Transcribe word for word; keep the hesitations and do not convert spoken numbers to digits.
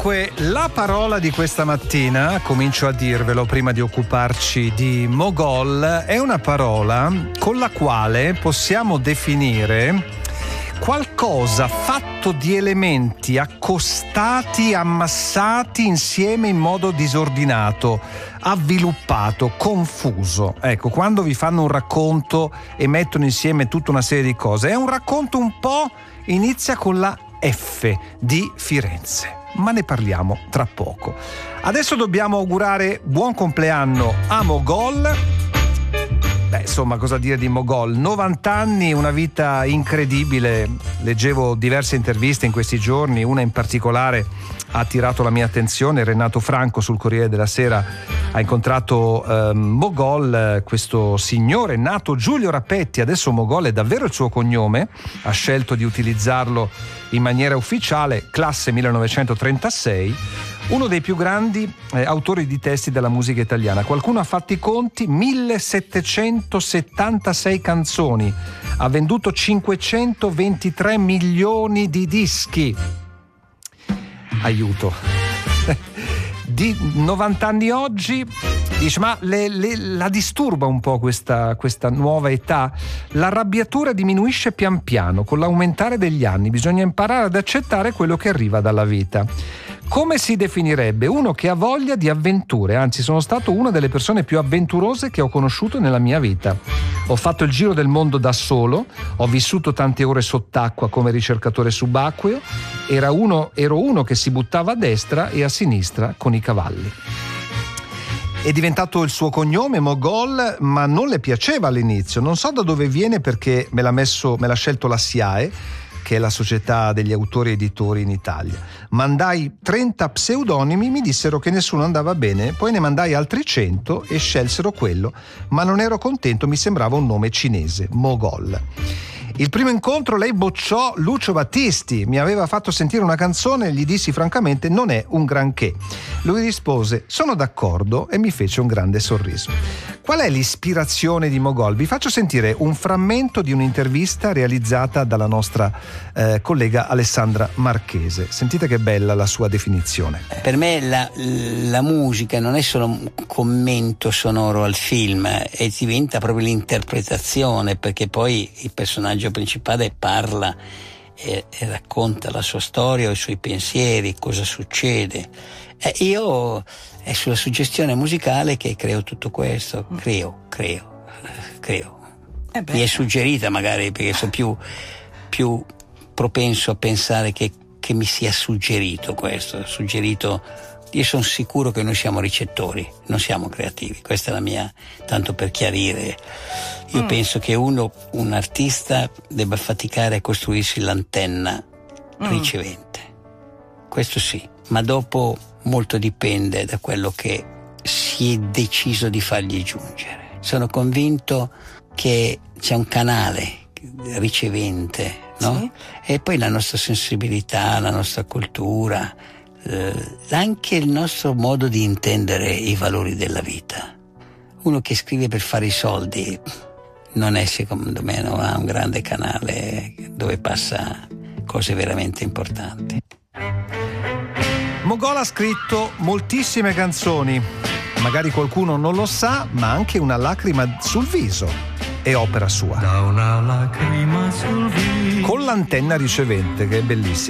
Dunque, la parola di questa mattina, comincio a dirvelo prima di occuparci di Mogol, è una parola con la quale possiamo definire qualcosa fatto di elementi accostati, ammassati insieme in modo disordinato, avviluppato, confuso. Ecco, quando vi fanno un racconto e mettono insieme tutta una serie di cose, è un racconto un po', inizia con la F di Firenze, ma ne parliamo tra poco. Adesso dobbiamo augurare buon compleanno a Mogol. Beh, insomma, cosa dire di Mogol? novanta anni, una vita incredibile. Leggevo diverse interviste in questi giorni, una in particolare ha attirato la mia attenzione. Renato Franco sul Corriere della Sera ha incontrato eh, Mogol, questo signore nato Giulio Rapetti, adesso Mogol è davvero il suo cognome, ha scelto di utilizzarlo in maniera ufficiale, classe millenovecentotrentasei, uno dei più grandi eh, autori di testi della musica italiana. Qualcuno ha fatto i conti: millesettecentosettantasei canzoni, ha venduto cinquecentoventitré milioni di dischi. Aiuto. Di novanta anni oggi, dice, ma le, le, la disturba un po' questa, questa nuova età? L'arrabbiatura diminuisce pian piano con l'aumentare degli anni, bisogna imparare ad accettare quello che arriva dalla vita. Come si definirebbe? Uno che ha voglia di avventure, anzi sono stato una delle persone più avventurose che ho conosciuto nella mia vita. Ho fatto il giro del mondo da solo, ho vissuto tante ore sott'acqua come ricercatore subacqueo, era uno, ero uno che si buttava a destra e a sinistra con i cavalli. È diventato il suo cognome, Mogol, ma non le piaceva all'inizio. Non so da dove viene, perché me l'ha messo, me l'ha scelto la SIAE, che è la società degli autori e editori in Italia. Mandai trenta pseudonimi, mi dissero che nessuno andava bene, poi ne mandai altri cento e scelsero quello, ma non ero contento, mi sembrava un nome cinese, Mogol. Il primo incontro lei bocciò Lucio Battisti, mi aveva fatto sentire una canzone e gli dissi francamente non è un granché. Lui rispose sono d'accordo e mi fece un grande sorriso. Qual è l'ispirazione di Mogol? Vi faccio sentire un frammento di un'intervista realizzata dalla nostra eh, collega Alessandra Marchese. Sentite che bella la sua definizione. Per me la, la musica non è solo un commento sonoro al film, e diventa proprio l'interpretazione, perché poi il personaggio principale parla e, e racconta la sua storia, i suoi pensieri, cosa succede. E io è sulla suggestione musicale che creo tutto questo, creo, creo, creo. Eh mi è suggerita magari, perché sono più, più propenso a pensare che, che mi sia suggerito questo, suggerito. Io sono sicuro che noi siamo ricettori, non siamo creativi, questa è la mia, tanto per chiarire. Io mm. penso che uno, un artista debba faticare a costruirsi l'antenna mm. ricevente, questo sì, ma dopo molto dipende da quello che si è deciso di fargli giungere. Sono convinto che c'è un canale ricevente, no? Sì. E poi la nostra sensibilità, la nostra cultura, eh, anche il nostro modo di intendere i valori della vita. Uno che scrive per fare i soldi non è, secondo me, non ha un grande canale dove passa cose veramente importanti. Mogol ha scritto moltissime canzoni, magari qualcuno non lo sa, ma anche Una lacrima sul viso è opera sua. Da una lacrima sul viso. Con l'antenna ricevente, che è bellissima.